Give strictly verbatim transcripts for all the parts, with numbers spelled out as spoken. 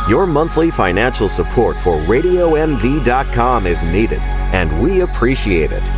Your monthly financial support for radio m v dot com is needed, and we appreciate it.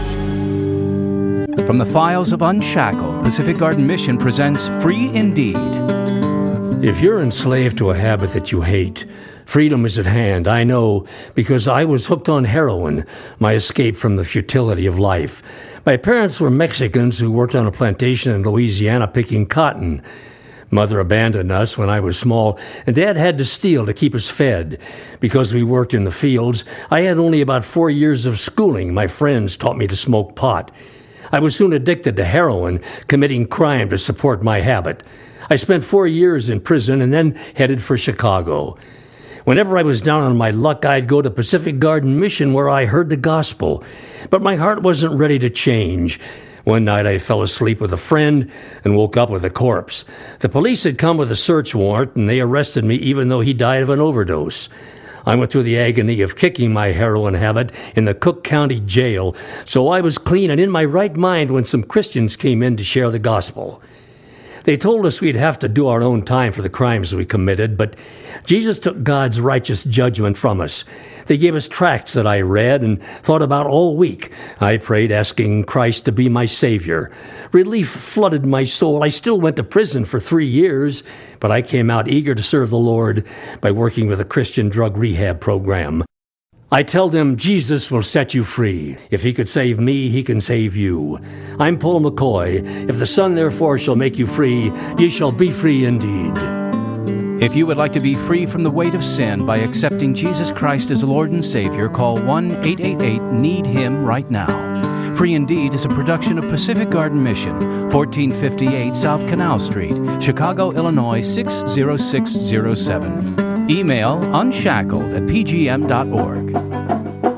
From the files of Unshackled, Pacific Garden Mission presents Free Indeed. If you're enslaved to a habit that you hate, freedom is at hand. I know, because I was hooked on heroin, my escape from the futility of life. My parents were Mexicans who worked on a plantation in Louisiana picking cotton. Mother abandoned us when I was small, and Dad had to steal to keep us fed. Because we worked in the fields, I had only about four years of schooling. My friends taught me to smoke pot. I was soon addicted to heroin, committing crime to support my habit. I spent four years in prison and then headed for Chicago. Whenever I was down on my luck, I'd go to Pacific Garden Mission where I heard the gospel. But my heart wasn't ready to change. One night I fell asleep with a friend and woke up with a corpse. The police had come with a search warrant, and they arrested me even though he died of an overdose. I went through the agony of kicking my heroin habit in the Cook County Jail, so I was clean and in my right mind when some Christians came in to share the gospel. They told us we'd have to do our own time for the crimes we committed, but Jesus took God's righteous judgment from us. They gave us tracts that I read and thought about all week. I prayed, asking Christ to be my Savior. Relief flooded my soul. I still went to prison for three years, but I came out eager to serve the Lord by working with a Christian drug rehab program. I tell them Jesus will set you free. If he could save me, he can save you. I'm Paul McCoy. If the Son therefore shall make you free, ye shall be free indeed. If you would like to be free from the weight of sin by accepting Jesus Christ as Lord and Savior, call one eight eight eight need him right now. Free Indeed is a production of Pacific Garden Mission, fourteen fifty-eight South Canal Street, Chicago, Illinois six zero six zero seven. Email unshackled at p g m dot org.